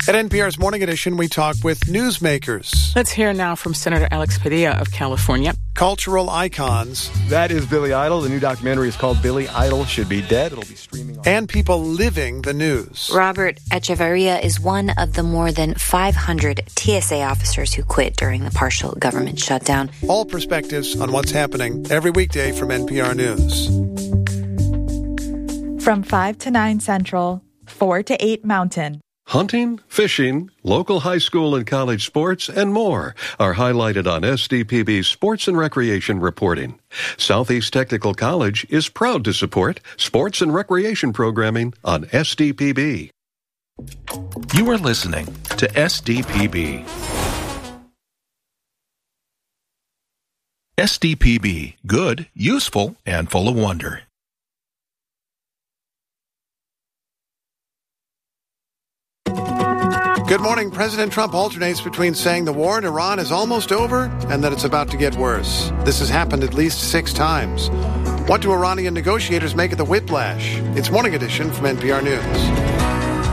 At NPR's Morning Edition, we talk with newsmakers. Let's hear now from Senator Alex Padilla of California. Cultural icons. That is Billy Idol. The new documentary is called Billy Idol Should Be Dead. It'll be streaming on... And people living the news. Robert Echeverria is one of the more than 500 TSA officers who quit during the partial government shutdown. All perspectives on what's happening every weekday from NPR News. From 5 to 9 Central, 4 to 8 Mountain. Hunting, fishing, local high school and college sports, and more are highlighted on SDPB's Sports and Recreation reporting. Southeast Technical College is proud to support sports and recreation programming on SDPB. You are listening to SDPB. SDPB, good, useful, and full of wonder. Good morning. President Trump alternates between saying the war in Iran is almost over and that it's about to get worse. This has happened at least 6 times. What do Iranian negotiators make of the whiplash? It's Morning Edition from NPR News.